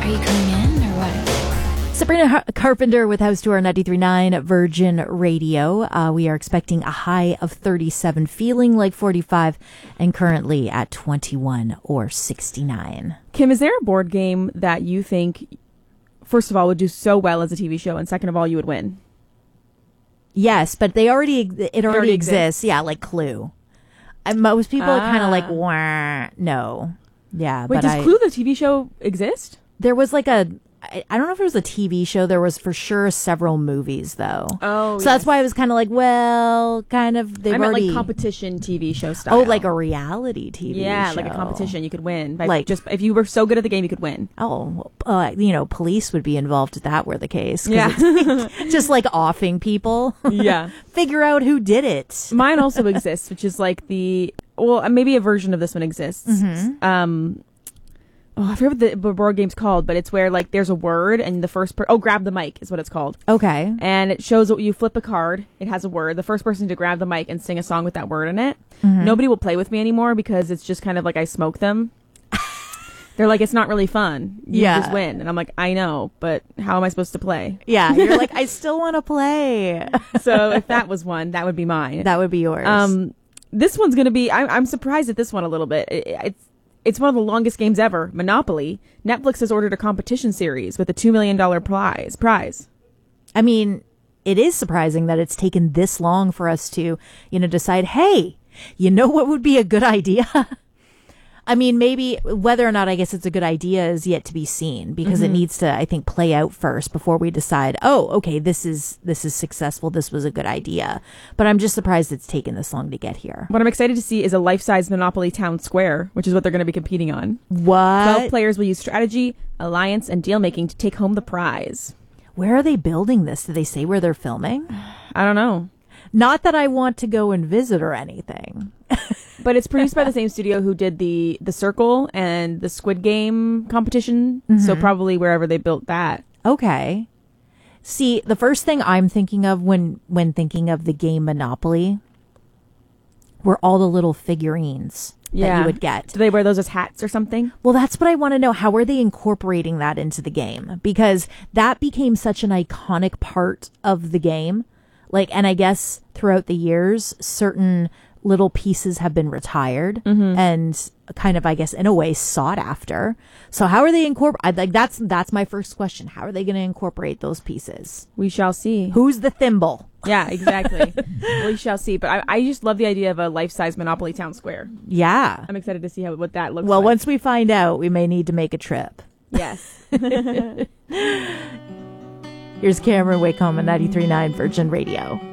you coming in or what? Sabrina Carpenter with House Tour 93.9 Virgin Radio. We are expecting a high of 37, feeling like 45, and currently at 21 or 69. Kim, is there a board game that you think, first of all, would do so well as a TV show, and second of all, you would win? Yes, but it already exists. Yeah, like Clue. And most people are kind of like, wah, no. Yeah. Wait, does Clue, the TV show, exist? There was like I don't know if it was a TV show. There was for sure several movies, though. Oh, so that's why I was kind of like, well, kind of. I meant like competition TV show style. Oh, like a reality TV show. Yeah, like a competition. You could win. Like just if you were so good at the game, you could win. Oh, police would be involved if that were the case. Yeah, it's just like offing people. Yeah, figure out who did it. Mine also exists, which is like maybe a version of this one exists. Mm-hmm. I forget what the board game's called, but it's where like there's a word and the first grab the mic is what it's called. Okay. And it shows you flip a card. It has a word. The first person to grab the mic and sing a song with that word in it. Mm-hmm. Nobody will play with me anymore because it's just kind of like I smoke them. They're like, it's not really fun. You just win. And I'm like, I know, but how am I supposed to play? Yeah. You're like, I still want to play. So if that was one, that would be mine. That would be yours. This one's going to be, I'm surprised at this one a little bit. It's one of the longest games ever, Monopoly. Netflix has ordered a competition series with a $2 million prize. I mean, it is surprising that it's taken this long for us to, decide, hey, you know what would be a good idea? I mean, maybe whether or not I guess it's a good idea is yet to be seen because it needs to, I think, play out first before we decide, oh, okay, this is successful. This was a good idea. But I'm just surprised it's taken this long to get here. What I'm excited to see is a life-size Monopoly Town Square, which is what they're going to be competing on. What? 12 players will use strategy, alliance, and deal-making to take home the prize. Where are they building this? Did they say where they're filming? I don't know. Not that I want to go and visit or anything. But it's produced by the same studio who did the Circle and the Squid Game competition. Mm-hmm. So probably wherever they built that. Okay. See, the first thing I'm thinking of when thinking of the game Monopoly were all the little figurines that you would get. Do they wear those as hats or something? Well, that's what I want to know. How are they incorporating that into the game? Because that became such an iconic part of the game. And I guess throughout the years, certain little pieces have been retired and kind of, I guess, in a way sought after. So how are they incorporating? That's my first question. How are they going to incorporate those pieces? We shall see. Who's the thimble? Yeah, exactly. We shall see. But I just love the idea of a life-size Monopoly Town Square. Yeah. I'm excited to see what that looks like. Well, once we find out, we may need to make a trip. Yes. Here's Cameron Wickham on 93.9 Virgin Radio.